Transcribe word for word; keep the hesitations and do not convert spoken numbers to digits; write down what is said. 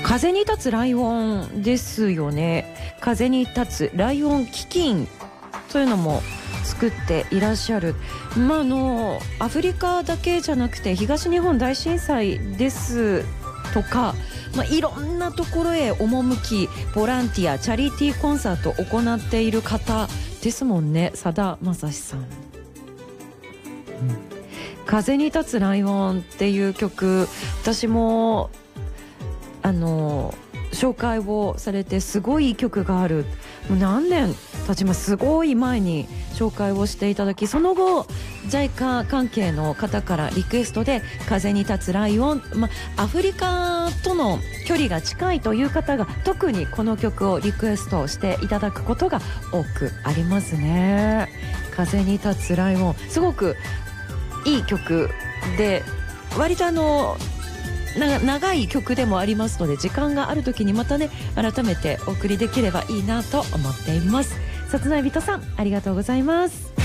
風に立つライオンですよね。風に立つライオン基金というのも作っていらっしゃる。まあ、あのアフリカだけじゃなくて東日本大震災ですとか、まあ、いろんなところへ赴きボランティアチャリティーコンサートを行っている方ですもんね。さだまさしさん、うん、風に立つライオンっていう曲、私もあの紹介をされてすごいいい曲がある、もう何年経ちます、すごい前に紹介をしていただき、その後 ジャイカ 関係の方からリクエストで風に立つライオン、ま、アフリカとの距離が近いという方が特にこの曲をリクエストしていただくことが多くありますね。風に立つライオン、すごくいい曲で、割とあのな長い曲でもありますので、時間がある時にまたね改めてお送りできればいいなと思っています。さつないびとさん、ありがとうございます。